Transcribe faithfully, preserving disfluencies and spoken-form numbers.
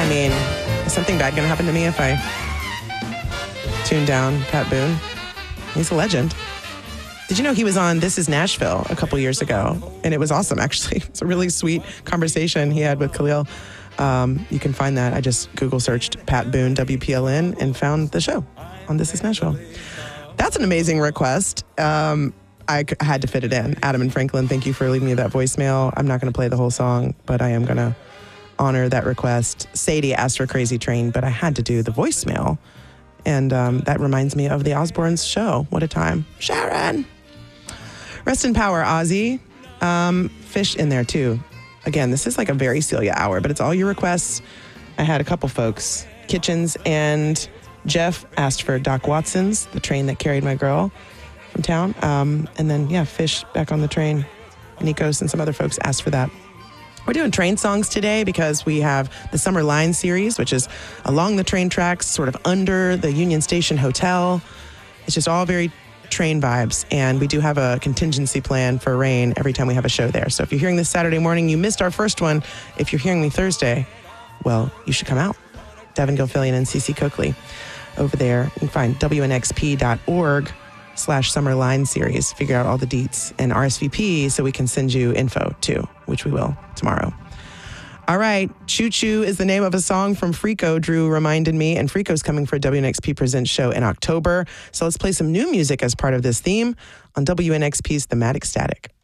mean, is something bad going to happen to me if I tune down Pat Boone? He's a legend. Did you know he was on This Is Nashville a couple years ago? And it was awesome, actually. It's a really sweet conversation he had with Khalil. Um, you can find that. I just Google searched Pat Boone, W P L N, and found the show on This Is Nashville. That's an amazing request. Um, I c- had to fit it in. Adam and Franklin, thank you for leaving me that voicemail. I'm not going to play the whole song, but I am going to honor that request. Sadie asked for Crazy Train, but I had to do the voicemail. And um, that reminds me of the Osbournes show. What a time. Sharon! Rest in power, Ozzy. Um, Fish in there, too. Again, this is like a very Celia hour, but it's all your requests. I had a couple folks. Kitchens and Jeff asked for Doc Watson's, The Train That Carried My Girl, from town. Um, and then, yeah, Fish back on the train. Nikos and some other folks asked for that. We're doing train songs today because we have the Summer Line series, which is along the train tracks, sort of under the Union Station Hotel. It's just all very train vibes. And we do have a contingency plan for rain every time we have a show there. So if you're hearing this Saturday morning, you missed our first one. If you're hearing me Thursday, well, you should come out. Devin Gilfillian and Cece Coakley over there. You can find W N X P dot org slash Summer Line series. Figure out all the deets and R S V P so we can send you info too, which we will tomorrow. All right. Choo Choo is the name of a song from Freako. Drew reminded me, and Freako's coming for a W N X P Presents show in October. So let's play some new music as part of this theme on W N X P's Thematic Static.